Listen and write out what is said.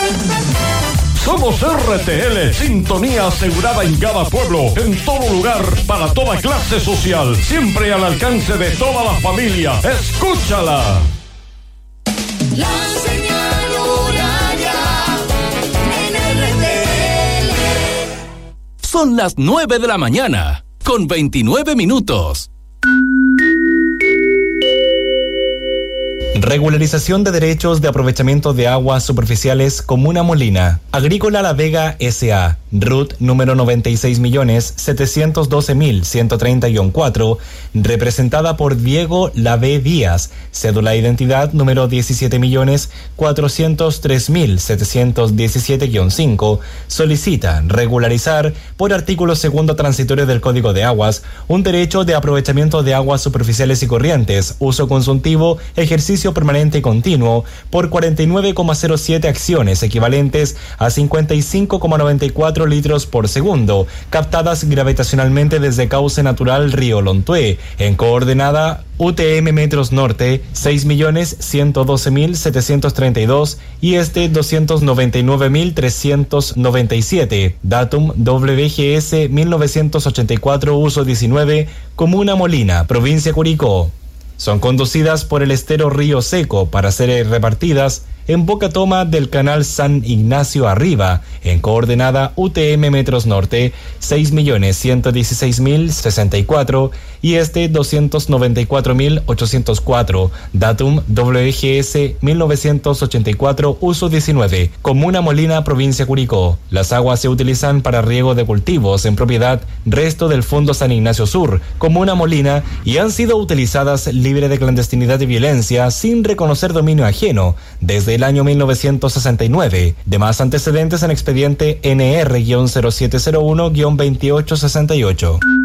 Somos RTL, sintonía asegurada en cada pueblo, en todo lugar, para toda clase social, siempre al alcance de toda la familia. ¡Escúchala! La señal horaria en RTL. Son las 9 de la mañana, con 29 minutos. Regularización de derechos de aprovechamiento de aguas superficiales Comuna Molina. Agrícola La Vega S.A. RUT número 96.712.130-4, representada por Diego Lavé Díaz, cédula de identidad número 17.403.717-5, solicita regularizar por artículo segundo transitorio del Código de Aguas un derecho de aprovechamiento de aguas superficiales y corrientes, uso consultivo, ejercicio permanente y continuo, por 49,07 acciones equivalentes a 55,94 litros por segundo, captadas gravitacionalmente desde cauce natural Río Lontué, en coordenada UTM Metros Norte 6.112.732 y 299.397, datum WGS 1984, uso 19, Comuna Molina, provincia Curicó. Son conducidas por el estero Río Seco para ser repartidas en boca toma del canal San Ignacio Arriba, en coordenada UTM Metros Norte 6.116.064 y 294.804, datum WGS 1984, uso 19, Comuna Molina, provincia Curicó. Las aguas se utilizan para riego de cultivos en propiedad resto del Fondo San Ignacio Sur, Comuna Molina, y han sido utilizadas libre de clandestinidad y violencia sin reconocer dominio ajeno desde el año 1969. Demás antecedentes en expediente NR-0701-2868.